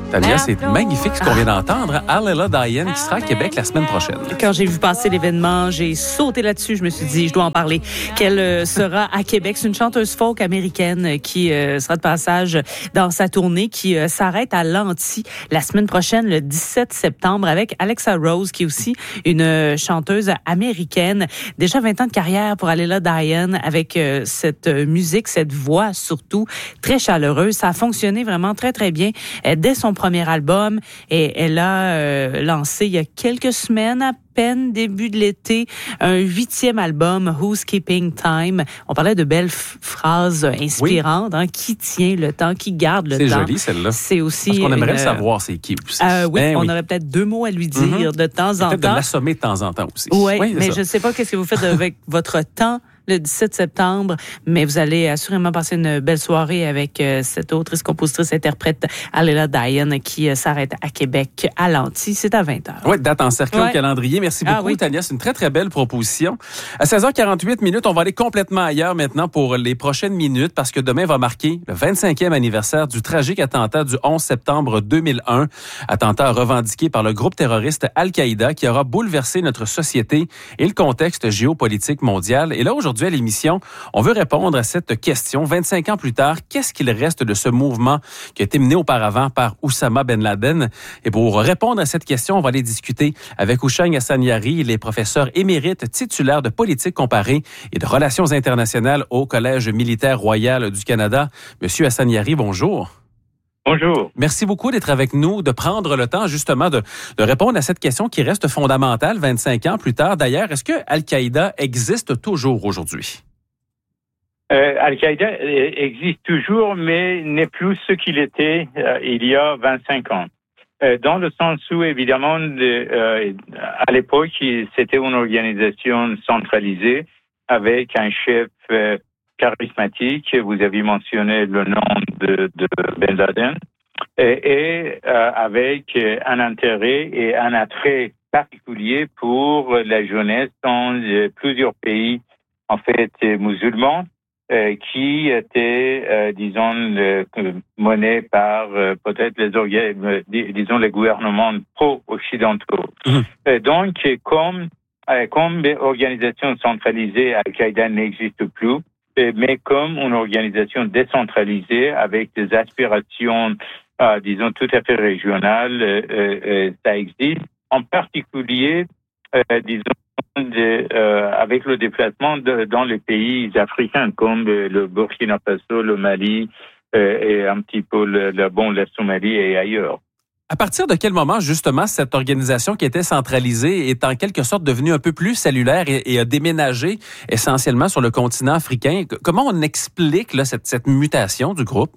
Tania, c'est magnifique ce qu'on vient d'entendre. Alela Diane qui sera à Québec la semaine prochaine. Quand j'ai vu passer l'événement, j'ai sauté là-dessus. Je me suis dit, je dois en parler. Qu'elle sera à Québec. C'est une chanteuse folk américaine qui sera de passage dans sa tournée, qui s'arrête à Lanty la semaine prochaine, le 17 septembre, avec Alexa Rose, qui est aussi une chanteuse américaine. Déjà 20 ans de carrière pour Alela Diane, avec cette musique, cette voix surtout, très chaleureuse. Ça a fonctionné vraiment très, très bien dès son premier album, et elle a lancé il y a quelques semaines à peine, début de l'été, un 8e album, Who's Keeping Time. On parlait de belles phrases inspirantes, hein, qui tient le temps, qui garde le temps. C'est joli, celle-là. C'est aussi... Parce qu'on aimerait savoir c'est qui aussi. Oui, on aurait peut-être 2 mots à lui dire de temps en temps. Peut-être de l'assommer de temps en temps aussi. Oui, mais je ne sais pas qu'est-ce que vous faites avec votre temps le 17 septembre, mais vous allez assurément passer une belle soirée avec cette autrice, compositrice, interprète Alela Diane qui s'arrête à Québec à Lanty. C'est à 20h. Oui, date encerclée au calendrier. Merci beaucoup, Tania. C'est une très, très belle proposition. À 16h48, on va aller complètement ailleurs maintenant pour les prochaines minutes parce que demain va marquer le 25e anniversaire du tragique attentat du 11 septembre 2001. Attentat revendiqué par le groupe terroriste Al-Qaïda qui aura bouleversé notre société et le contexte géopolitique mondial. Et là, aujourd'hui, à l'émission, on veut répondre à cette question. 25 ans plus tard, qu'est-ce qu'il reste de ce mouvement qui a été mené auparavant par Oussama Ben Laden? Et pour répondre à cette question, on va aller discuter avec Oushang Hassan-Yari. Il est professeur émérite titulaire de politique comparée et de relations internationales au Collège militaire royal du Canada. Monsieur Hassan-Yari, bonjour. Bonjour. Merci beaucoup d'être avec nous, de prendre le temps justement de répondre à cette question qui reste fondamentale 25 ans plus tard. D'ailleurs, est-ce que Al-Qaïda existe toujours aujourd'hui? Al-Qaïda existe toujours, mais n'est plus ce qu'il était il y a 25 ans. Dans le sens où, évidemment, à l'époque, c'était une organisation centralisée avec un chef charismatique. Vous avez mentionné le nom de Ben Laden, et avec un intérêt et un attrait particulier pour la jeunesse dans plusieurs pays, en fait, musulmans, qui étaient, menés par peut-être les gouvernements pro-occidentaux. Donc, comme organisation centralisée, Al-Qaïda n'existe plus, mais comme une organisation décentralisée avec des aspirations, tout à fait régionales, ça existe. En particulier, avec le déplacement dans les pays africains comme le Burkina Faso, le Mali et un petit peu la Somalie et ailleurs. À partir de quel moment, justement, cette organisation qui était centralisée est en quelque sorte devenue un peu plus cellulaire et a déménagé essentiellement sur le continent africain? Comment on explique là, cette mutation du groupe?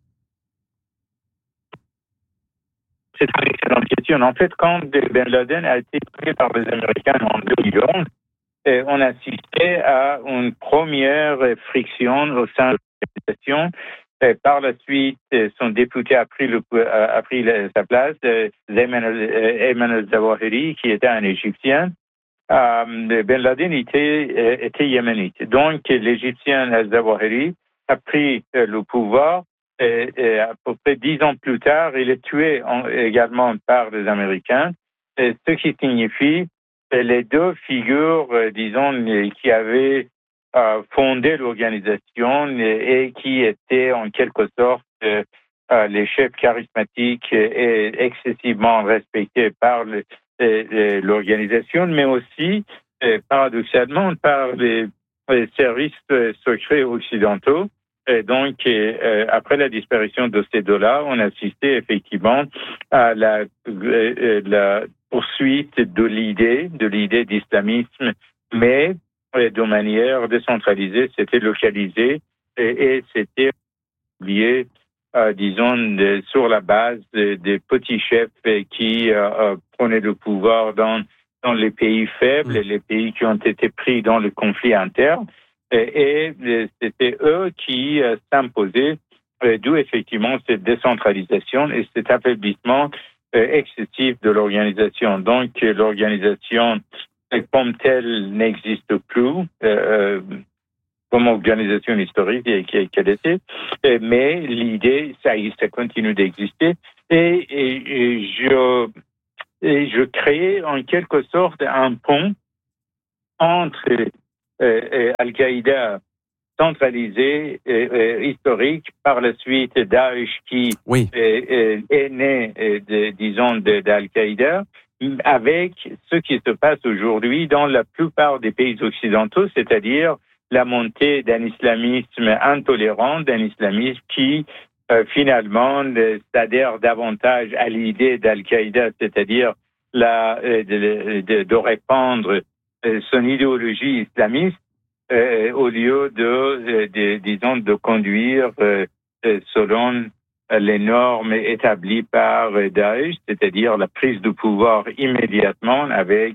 C'est une excellente question. En fait, quand Ben Laden a été pris par les Américains en 2011, on assistait à une première friction au sein de l'organisation. Par la suite, son député a pris sa place, Ayman al-Zawahiri, qui était un Égyptien. Ben Laden était yéménite. Donc, l'Égyptien al-Zawahiri a pris le pouvoir. Et à peu près 10 ans plus tard, il est tué également par les Américains. Ce qui signifie que les deux figures, qui avaient fondé l'organisation et qui étaient en quelque sorte les chefs charismatiques et excessivement respectés par l'organisation, mais aussi, paradoxalement, par les services secrets occidentaux. Et donc, après la disparition de ces deux-là, on assistait effectivement à la poursuite de l'idée d'islamisme, mais de manière décentralisée, c'était localisé et c'était lié, sur la base des petits chefs qui prenaient le pouvoir dans les pays faibles, les pays qui ont été pris dans le conflit interne. Et c'était eux qui s'imposaient, d'où effectivement cette décentralisation et cet affaiblissement excessif de l'organisation. Donc, l'organisation comme telle n'existe plus. comme organisation historique qu'elle était. Mais l'idée, ça continue d'exister. Et je créais en quelque sorte un pont entre Al-Qaïda centralisé, historique, par la suite Daesh qui est né, d'Al-Qaïda, avec ce qui se passe aujourd'hui dans la plupart des pays occidentaux, c'est-à-dire la montée d'un islamisme intolérant, d'un islamisme qui finalement s'adhère davantage à l'idée d'Al-Qaïda, c'est-à-dire de répandre son idéologie islamiste au lieu de conduire selon les normes établies par Daesh, c'est-à-dire la prise de pouvoir immédiatement avec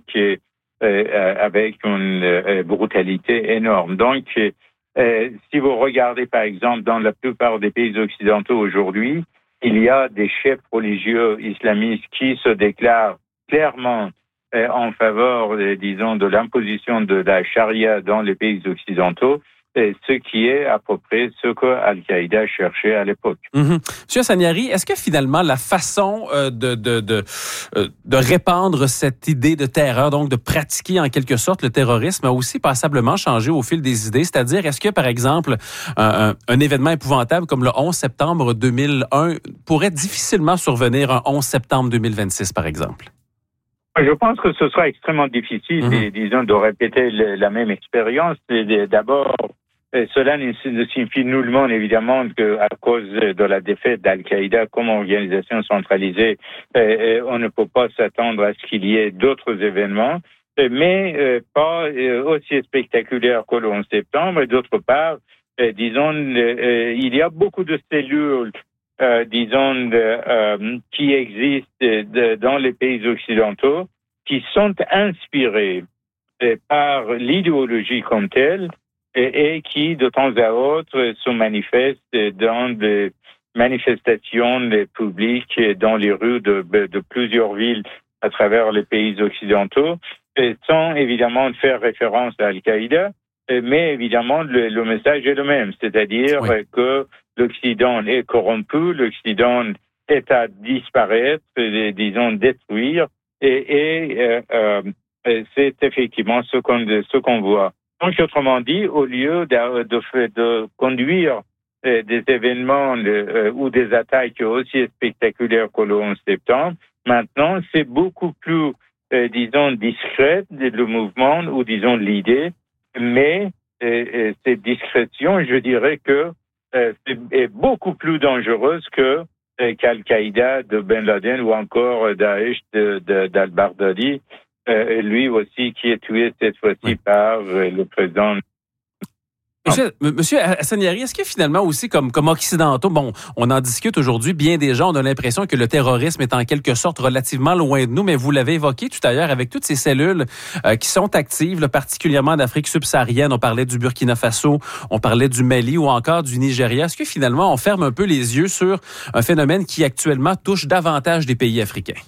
une brutalité énorme. Donc, si vous regardez par exemple dans la plupart des pays occidentaux aujourd'hui, il y a des chefs religieux islamistes qui se déclarent clairement en faveur, de l'imposition de la charia dans les pays occidentaux, ce qui est à peu près ce que Al-Qaïda cherchait à l'époque. Monsieur Assaniari, est-ce que finalement la façon de répandre cette idée de terreur, donc de pratiquer en quelque sorte le terrorisme, a aussi passablement changé au fil des idées? C'est-à-dire, est-ce que, par exemple, un événement épouvantable comme le 11 septembre 2001 pourrait difficilement survenir un 11 septembre 2026, par exemple? Je pense que ce sera extrêmement difficile, de répéter la même expérience. D'abord, cela ne signifie nullement, évidemment, qu'à cause de la défaite d'Al-Qaïda comme organisation centralisée, on ne peut pas s'attendre à ce qu'il y ait d'autres événements, mais pas aussi spectaculaires que le 11 septembre. Et d'autre part, il y a beaucoup de cellules qui existent dans les pays occidentaux, qui sont inspirés par l'idéologie comme telle et qui, de temps à autre, se manifestent dans des manifestations publiques dans les rues de plusieurs villes à travers les pays occidentaux, sans évidemment faire référence à Al-Qaïda, mais évidemment le message est le même, c'est-à-dire que l'Occident est corrompu, l'Occident est à disparaître, détruire, et c'est effectivement ce qu'on voit. Donc, autrement dit, au lieu de conduire des événements ou des attaques aussi spectaculaires que le 11 septembre, maintenant, c'est beaucoup plus, discret le mouvement ou, l'idée, mais cette discrétion, je dirais que est beaucoup plus dangereuse qu'Al-Qaïda de Ben Laden ou encore Daesh d'Al-Baghdadi, lui aussi qui est tué cette fois-ci par le président. Monsieur Assaniari, est-ce que finalement aussi, comme occidentaux, on en discute aujourd'hui, bien des gens, on a l'impression que le terrorisme est en quelque sorte relativement loin de nous, mais vous l'avez évoqué tout à l'heure avec toutes ces cellules qui sont actives, là, particulièrement d'Afrique subsaharienne. On parlait du Burkina Faso, on parlait du Mali ou encore du Nigeria. Est-ce que finalement, on ferme un peu les yeux sur un phénomène qui actuellement touche davantage des pays africains?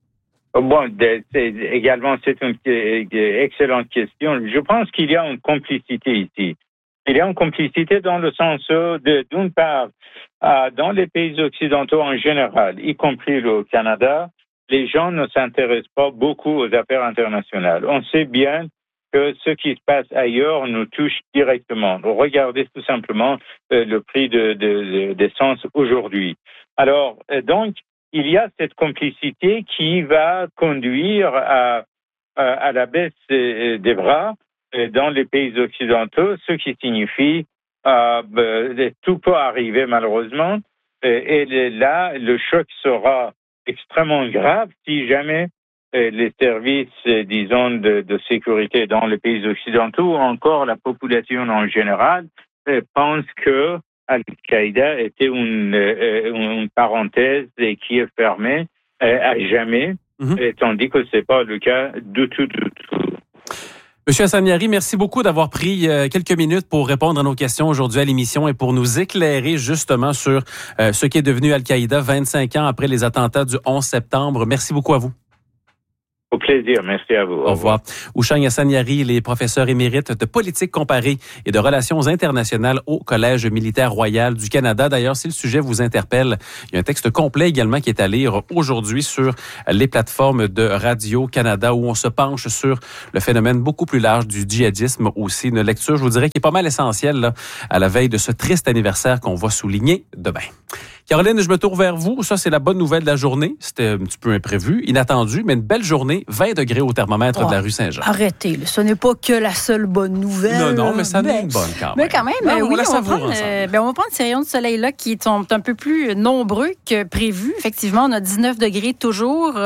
C'est une excellente question. Je pense qu'il y a une complicité ici. Il y a une complicité dans le sens d'une part, dans les pays occidentaux en général, y compris le Canada, les gens ne s'intéressent pas beaucoup aux affaires internationales. On sait bien que ce qui se passe ailleurs nous touche directement. Regardez tout simplement le prix d'essence aujourd'hui. Alors, donc, il y a cette complicité qui va conduire à la baisse des bras dans les pays occidentaux, ce qui signifie tout peut arriver malheureusement. Et là, le choc sera extrêmement grave si jamais les services, de sécurité dans les pays occidentaux ou encore la population en général pense que Al-Qaïda était une parenthèse qui est fermée à jamais, tandis que c'est pas le cas du tout. Monsieur Assaniari, merci beaucoup d'avoir pris quelques minutes pour répondre à nos questions aujourd'hui à l'émission et pour nous éclairer justement sur ce qui est devenu Al-Qaïda 25 ans après les attentats du 11 septembre. Merci beaucoup à vous. Au plaisir, merci à vous. Au revoir. Oushang Hassaniari, il est professeur émérite de politique comparée et de relations internationales au Collège militaire royal du Canada. D'ailleurs, si le sujet vous interpelle, il y a un texte complet également qui est à lire aujourd'hui sur les plateformes de Radio-Canada où on se penche sur le phénomène beaucoup plus large du djihadisme aussi. Une lecture, je vous dirais, qui est pas mal essentielle là, à la veille de ce triste anniversaire qu'on va souligner demain. Caroline, je me tourne vers vous. Ça, c'est la bonne nouvelle de la journée. C'était un petit peu imprévu, inattendu, mais une belle journée. 20 degrés au thermomètre de la rue Saint-Jean. Arrêtez, ce n'est pas que la seule bonne nouvelle. Non, mais ça n'est une bonne quand même. Mais quand même, non, oui, on va prendre ces rayons de soleil-là qui sont un peu plus nombreux que prévu. Effectivement, on a 19 degrés toujours.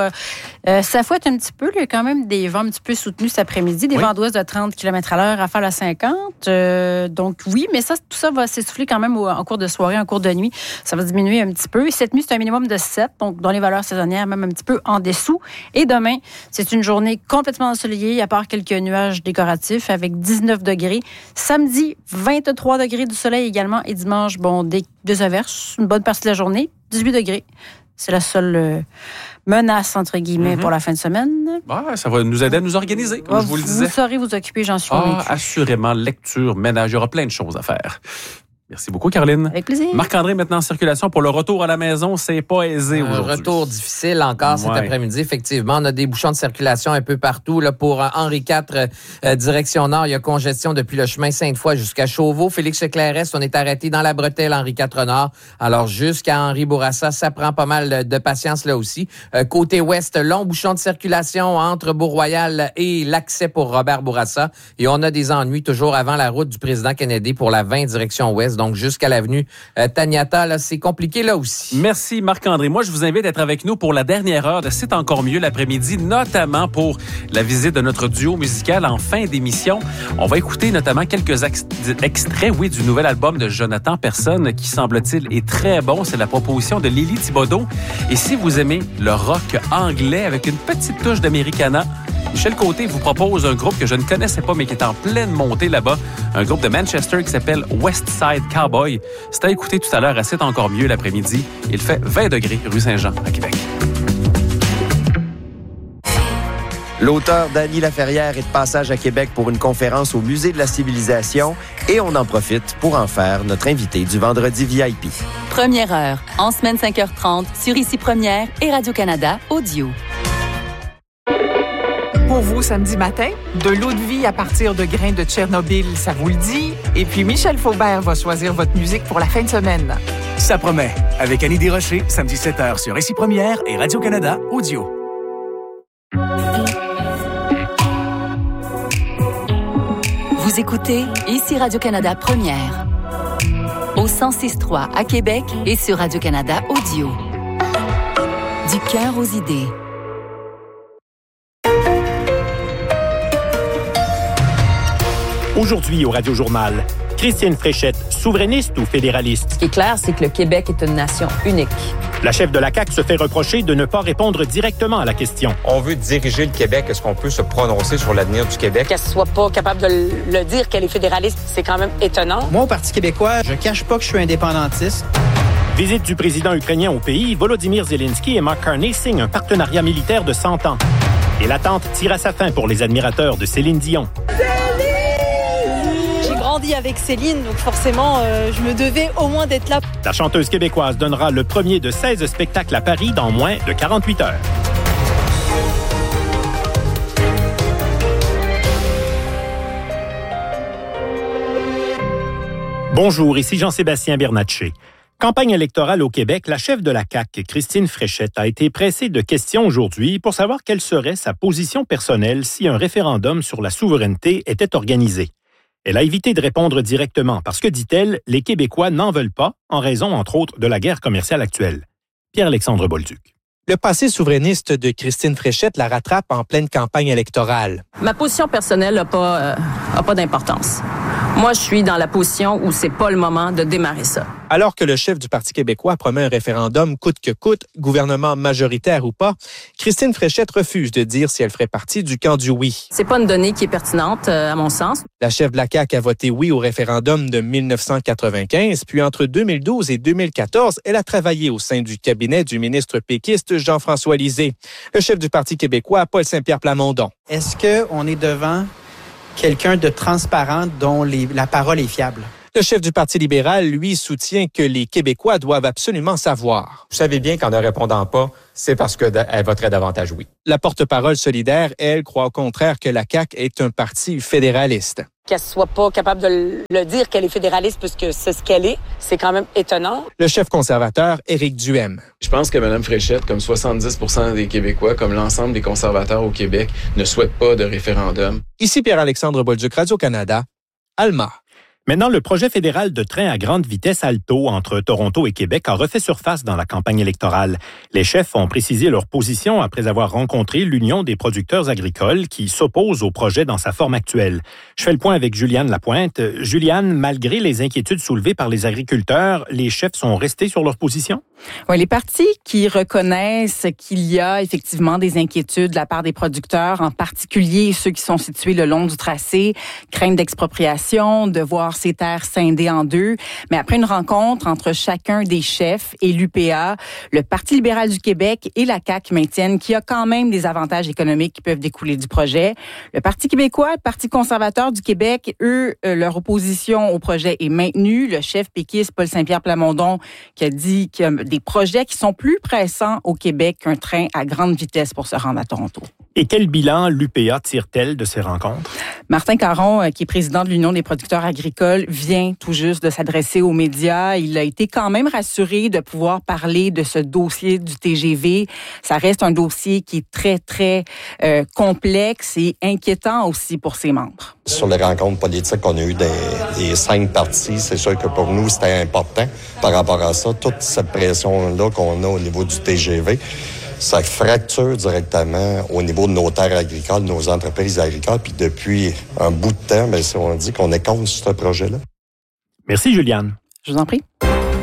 Ça fouette un petit peu. Il y a quand même des vents un petit peu soutenus cet après-midi, des vents d'ouest de 30 km à l'heure, rafale à 50. Donc oui, mais ça, tout ça va s'essouffler quand même en cours de soirée, en cours de nuit. Ça va diminuer un petit peu. Cette nuit, c'est un minimum de 7, donc dans les valeurs saisonnières, même un petit peu en dessous. Et demain, c'est une journée complètement ensoleillée, à part quelques nuages décoratifs, avec 19 degrés. Samedi, 23 degrés du soleil également. Et dimanche, des averses, une bonne partie de la journée, 18 degrés. C'est la seule menace, entre guillemets, pour la fin de semaine. Ça va nous aider à nous organiser, comme je vous le disais. Vous saurez vous occuper, j'en suis convaincue. Assurément, lecture, ménage, il y aura plein de choses à faire. Merci beaucoup, Caroline. Avec plaisir. Marc-André, maintenant en circulation pour le retour à la maison. C'est pas aisé aujourd'hui. Un retour difficile encore cet après-midi. Effectivement, on a des bouchons de circulation un peu partout. Là, pour Henri IV, direction nord, il y a congestion depuis le chemin Sainte-Foy jusqu'à Chauveau. Félix-Leclerc, on est arrêté dans la bretelle Henri IV nord. Alors, jusqu'à Henri Bourassa, ça prend pas mal de patience là aussi. Côté ouest, long bouchon de circulation entre Beau-Royal et l'accès pour Robert Bourassa. Et on a des ennuis toujours avant la route du président Kennedy pour la 20 direction ouest. Donc, jusqu'à l'avenue Taniata, là, c'est compliqué là aussi. Merci, Marc-André. Moi, je vous invite à être avec nous pour la dernière heure de C'est encore mieux l'après-midi, notamment pour la visite de notre duo musical en fin d'émission. On va écouter notamment quelques extraits, du nouvel album de Jonathan Personne, qui, semble-t-il, est très bon. C'est la proposition de Lily Thibodeau. Et si vous aimez le rock anglais avec une petite touche d'Americana, Michel Côté vous propose un groupe que je ne connaissais pas, mais qui est en pleine montée là-bas. Un groupe de Manchester qui s'appelle West Side Cowboy. C'est à écouter tout à l'heure à C'est encore mieux l'après-midi. Il fait 20 degrés rue Saint-Jean à Québec. L'auteur Dany Laferrière est de passage à Québec pour une conférence au Musée de la Civilisation et on en profite pour en faire notre invité du vendredi VIP. Première heure, en semaine 5h30 sur Ici Première et Radio-Canada Audio. Pour vous, samedi matin, de l'eau de vie à partir de grains de Tchernobyl, ça vous le dit. Et puis Michel Faubert va choisir votre musique pour la fin de semaine. Ça promet. Avec Annie Desrochers, samedi 7h sur Ici Première et Radio-Canada Audio. Vous écoutez Ici Radio-Canada Première. Au 106.3 à Québec et sur Radio-Canada Audio. Du cœur aux idées. Aujourd'hui au Radio-Journal, Christine Fréchette, souverainiste ou fédéraliste? Ce qui est clair, c'est que le Québec est une nation unique. La chef de la CAQ se fait reprocher de ne pas répondre directement à la question. On veut diriger le Québec. Est-ce qu'on peut se prononcer sur l'avenir du Québec? Qu'elle soit pas capable de le dire qu'elle est fédéraliste, c'est quand même étonnant. Moi, au Parti québécois, je cache pas que je suis indépendantiste. Visite du président ukrainien au pays, Volodymyr Zelensky et Mark Carney signent un partenariat militaire de 100 ans. Et l'attente tire à sa fin pour les admirateurs de Céline Dion. J'ai grandi avec Céline, donc forcément, je me devais au moins d'être là. La chanteuse québécoise donnera le premier de 16 spectacles à Paris dans moins de 48 heures. Bonjour, ici Jean-Sébastien Bernatchez. Campagne électorale au Québec, la chef de la CAQ, Christine Fréchette, a été pressée de questions aujourd'hui pour savoir quelle serait sa position personnelle si un référendum sur la souveraineté était organisé. Elle a évité de répondre directement parce que, dit-elle, les Québécois n'en veulent pas, en raison, entre autres, de la guerre commerciale actuelle. Pierre-Alexandre Bolduc. Le passé souverainiste de Christine Fréchette la rattrape en pleine campagne électorale. Ma position personnelle n'a pas d'importance. Moi, je suis dans la position où c'est pas le moment de démarrer ça. Alors que le chef du Parti québécois promet un référendum coûte que coûte, gouvernement majoritaire ou pas, Christine Fréchette refuse de dire si elle ferait partie du camp du oui. C'est pas une donnée qui est pertinente, à mon sens. La chef de la CAQ a voté oui au référendum de 1995, puis entre 2012 et 2014, elle a travaillé au sein du cabinet du ministre péquiste Jean-François Lisée. Le chef du Parti québécois, Paul Saint-Pierre Plamondon. Est-ce qu'on est devant quelqu'un de transparent dont la parole est fiable? Le chef du Parti libéral, lui, soutient que les Québécois doivent absolument savoir. Vous savez bien qu'en ne répondant pas, c'est parce qu'elle voterait davantage oui. La porte-parole solidaire, elle, croit au contraire que la CAQ est un parti fédéraliste. Qu'elle soit pas capable de le dire qu'elle est fédéraliste puisque c'est ce qu'elle est, c'est quand même étonnant. Le chef conservateur, Éric Duhem. Je pense que Mme Fréchette, comme 70% des Québécois, comme l'ensemble des conservateurs au Québec, ne souhaitent pas de référendum. Ici Pierre-Alexandre Bolduc, Radio-Canada, Alma. Maintenant, le projet fédéral de train à grande vitesse Alto entre Toronto et Québec a refait surface dans la campagne électorale. Les chefs ont précisé leur position après avoir rencontré l'Union des producteurs agricoles qui s'oppose au projet dans sa forme actuelle. Je fais le point avec Juliane Lapointe. Juliane, malgré les inquiétudes soulevées par les agriculteurs, les chefs sont restés sur leur position? Oui, les partis qui reconnaissent qu'il y a effectivement des inquiétudes de la part des producteurs, en particulier ceux qui sont situés le long du tracé, craignent d'expropriation, de voir ces terres scindées en deux. Mais après une rencontre entre chacun des chefs et l'UPA, le Parti libéral du Québec et la CAQ maintiennent qu'il y a quand même des avantages économiques qui peuvent découler du projet. Le Parti québécois, le Parti conservateur du Québec, eux, leur opposition au projet est maintenue. Le chef péquiste, Paul Saint-Pierre Plamondon, qui a dit qu'il y a des projets qui sont plus pressants au Québec qu'un train à grande vitesse pour se rendre à Toronto. Et quel bilan l'UPA tire-t-elle de ces rencontres? Martin Caron, qui est président de l'Union des producteurs agricoles, vient tout juste de s'adresser aux médias. Il a été quand même rassuré de pouvoir parler de ce dossier du TGV. Ça reste un dossier qui est très, très complexe et inquiétant aussi pour ses membres. Sur les rencontres politiques qu'on a eues des 5 partis, c'est sûr que pour nous, c'était important par rapport à ça. Toute cette pression-là qu'on a au niveau du TGV, ça fracture directement au niveau de nos terres agricoles, nos entreprises agricoles. Puis depuis un bout de temps, bien, on dit qu'on est contre ce projet-là. Merci, Juliane. Je vous en prie.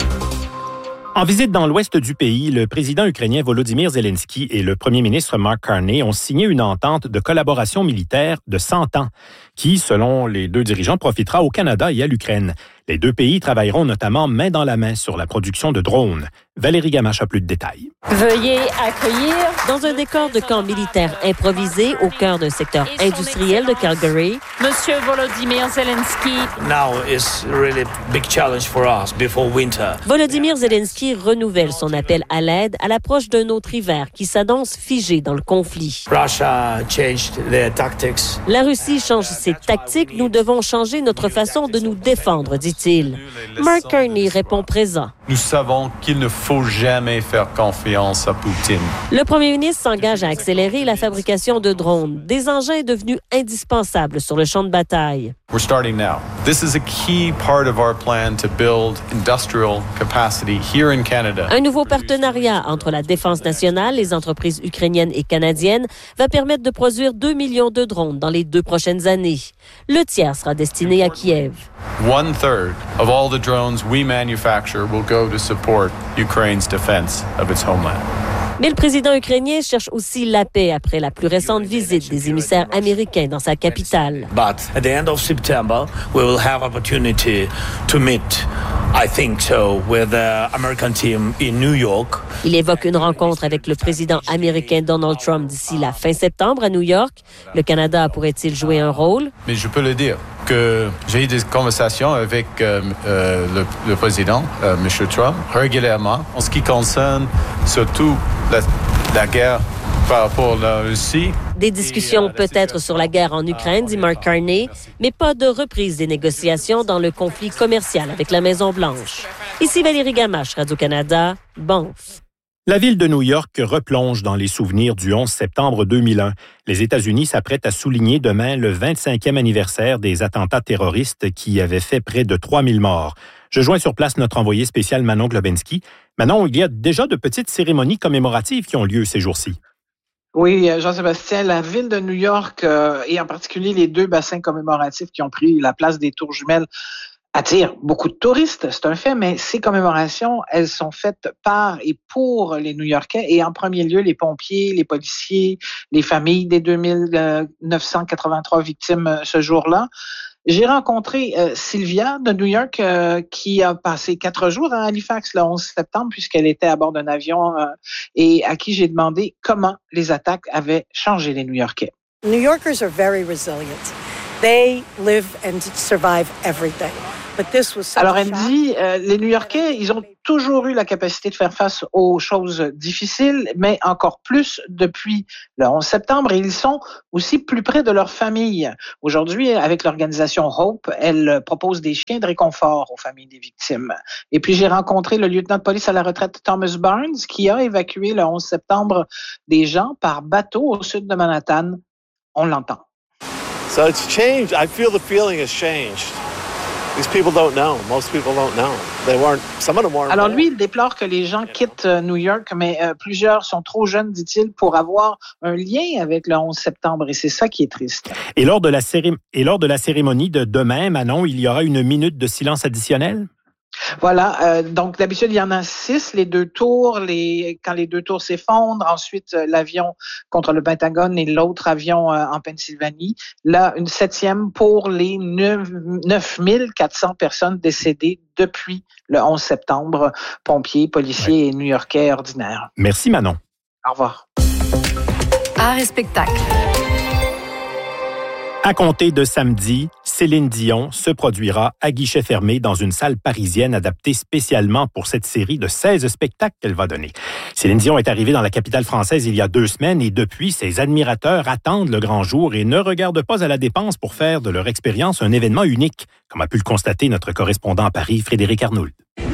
En visite dans l'ouest du pays, le président ukrainien Volodymyr Zelensky et le premier ministre Mark Carney ont signé une entente de collaboration militaire de 100 ans qui, selon les deux dirigeants, profitera au Canada et à l'Ukraine. Les deux pays travailleront notamment main dans la main sur la production de drones. Valérie Gamache a plus de détails. Veuillez accueillir dans un décor de camp militaire improvisé au cœur d'un secteur industriel de Calgary, Monsieur Volodymyr Zelensky. Now is really big challenge for us before winter. Volodymyr Zelensky renouvelle son appel à l'aide à l'approche d'un autre hiver qui s'annonce figé dans le conflit. Russia changed their tactics. La Russie change ses tactiques, nous devons changer notre façon de nous défendre, dit-il. Mark Carney répond présent. Nous savons qu'il ne faut jamais faire confiance à Poutine. Le premier ministre s'engage à accélérer la fabrication de drones, des engins devenus indispensables sur le champ de bataille. We're starting now. This is a key part of our plan to build industrial capacity here in Canada. Un nouveau partenariat entre la Défense nationale, les entreprises ukrainiennes et canadiennes va permettre de produire 2 millions de drones dans les 2 prochaines années. Le tiers sera destiné à Kiev. 1/3 of all the drones we manufacture will go to support Ukraine's defense of its homeland. Mais le président ukrainien cherche aussi la paix après la plus récente visite des émissaires américains dans sa capitale. But at the end of September, we will have opportunity to meet, I think so, with the American team in New York. Il évoque une rencontre avec le président américain Donald Trump d'ici la fin septembre à New York. Le Canada pourrait-il jouer un rôle? Mais je peux le dire que j'ai eu des conversations avec le président, M. Trump, régulièrement, en ce qui concerne surtout la guerre par rapport à la Russie. Des discussions peut-être sur la guerre en Ukraine, dit Mark Carney, mais pas de reprise des négociations dans le conflit commercial avec la Maison-Blanche. Ici Valérie Gamache, Radio-Canada, Banff. La ville de New York replonge dans les souvenirs du 11 septembre 2001. Les États-Unis s'apprêtent à souligner demain le 25e anniversaire des attentats terroristes qui avaient fait près de 3000 morts. Je joins sur place notre envoyé spécial Manon Globensky. Manon, il y a déjà de petites cérémonies commémoratives qui ont lieu ces jours-ci. Oui, Jean-Sébastien, la ville de New York et en particulier les 2 bassins commémoratifs qui ont pris la place des Tours Jumelles attirent beaucoup de touristes, c'est un fait, mais ces commémorations, elles sont faites par et pour les New-Yorkais et en premier lieu les pompiers, les policiers, les familles des 2983 victimes ce jour-là. J'ai rencontré Sylvia de New York qui a passé 4 jours à Halifax le 11 septembre puisqu'elle était à bord d'un avion et à qui j'ai demandé comment les attaques avaient changé les New-Yorkais. New Yorkers are very resilient. They live and survive every day. Alors, elle dit, les New-Yorkais, ils ont toujours eu la capacité de faire face aux choses difficiles, mais encore plus depuis le 11 septembre. Et ils sont aussi plus près de leur famille. Aujourd'hui, avec l'organisation Hope, elle propose des chiens de réconfort aux familles des victimes. Et puis, j'ai rencontré le lieutenant de police à la retraite Thomas Barnes, qui a évacué le 11 septembre des gens par bateau au sud de Manhattan. On l'entend. So it's changed. I feel the feeling has changed. These people don't know. Most people don't know. Some of them weren't. Alors lui, il déplore que les gens quittent New York, mais plusieurs sont trop jeunes, dit-il, pour avoir un lien avec le 11 septembre. Et c'est ça qui est triste. Et lors de la cérémonie de demain, Manon, il y aura une minute de silence additionnelle? Voilà, donc d'habitude, il y en a 6, les 2 tours, quand les 2 tours s'effondrent, ensuite l'avion contre le Pentagone et l'autre avion en Pennsylvanie. Là, une 7e pour les 9400 personnes décédées depuis le 11 septembre, pompiers, policiers et New-Yorkais ordinaires. Merci Manon. Au revoir. Art et spectacle. À compter de samedi, Céline Dion se produira à guichet fermé dans une salle parisienne adaptée spécialement pour cette série de 16 spectacles qu'elle va donner. Céline Dion est arrivée dans la capitale française il y a 2 semaines et depuis, ses admirateurs attendent le grand jour et ne regardent pas à la dépense pour faire de leur expérience un événement unique, comme a pu le constater notre correspondant à Paris, Frédéric Arnould.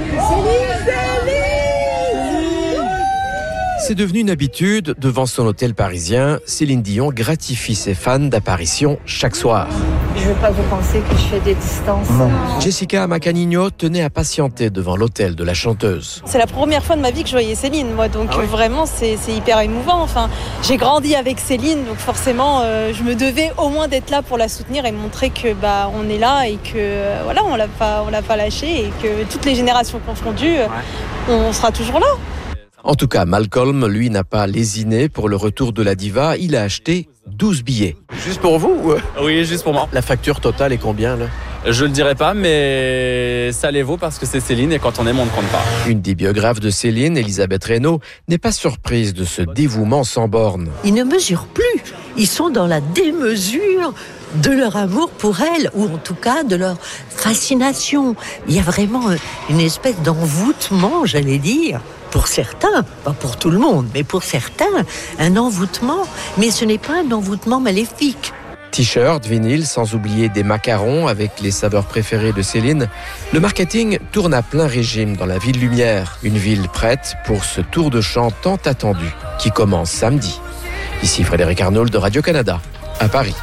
C'est devenu une habitude. Devant son hôtel parisien, Céline Dion gratifie ses fans d'apparition chaque soir. Je ne veux pas vous penser que je fais des distances. Non. Jessica Macanino tenait à patienter devant l'hôtel de la chanteuse. C'est la première fois de ma vie que je voyais Céline, moi, donc vraiment c'est hyper émouvant. Enfin, j'ai grandi avec Céline, donc forcément je me devais au moins d'être là pour la soutenir et montrer que on est là et que voilà, on l'a pas lâché et que toutes les générations confondues, on sera toujours là. En tout cas, Malcolm, lui, n'a pas lésiné pour le retour de la diva. Il a acheté 12 billets. Juste pour vous? Oui, juste pour moi. La facture totale est combien, là? Je le dirai pas, mais ça les vaut parce que c'est Céline et quand on aime, on ne compte pas. Une des biographes de Céline, Elisabeth Reynaud, n'est pas surprise de ce dévouement sans borne. Ils ne mesurent plus. Ils sont dans la démesure de leur amour pour elle, ou en tout cas de leur fascination. Il y a vraiment une espèce d'envoûtement, j'allais dire. Pour certains, pas pour tout le monde, mais pour certains, un envoûtement. Mais ce n'est pas un envoûtement maléfique. T-shirt, vinyle, sans oublier des macarons avec les saveurs préférées de Céline. Le marketing tourne à plein régime dans la ville lumière. Une ville prête pour ce tour de chant tant attendu qui commence samedi. Ici Frédéric Arnould de Radio-Canada, à Paris.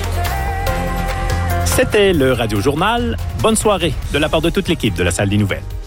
C'était le Radio Journal. Bonne soirée de la part de toute l'équipe de la Salle des Nouvelles.